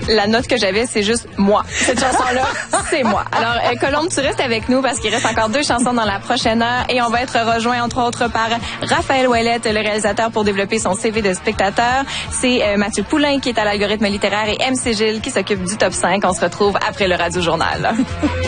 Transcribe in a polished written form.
la note que j'avais, c'est juste moi. Cette chanson-là, c'est moi. Alors, Colombe, tu restes avec nous parce qu'il reste encore 2 chansons dans la prochaine heure et on va être rejoint entre autres par Raphaël Ouellette, le réalisateur, pour développer son CV de spectateur. C'est Mathieu Poulain qui est à l'algorithme littéraire et MC Gilles qui s'occupe du top 5. On se retrouve après le Radio Journal.